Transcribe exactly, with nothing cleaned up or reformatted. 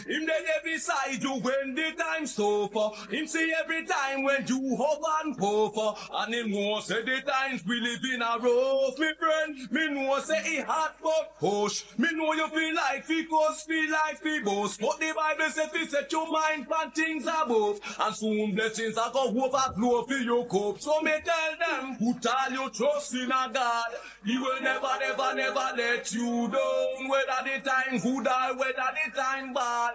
Him dead every side you when the time's tough. Him see every time when you hug and puff. And him know say the times we live in a rough. Me friend, me know say he hot but push. Me know you feel like fi cause, feel like fi boast. But the Bible say fi set your mind on things above. And soon blessings are go overflow for your cup. So me tell them, put all your trust in a God. He will never, never, never let you down. Whether the time good or whether the time bad.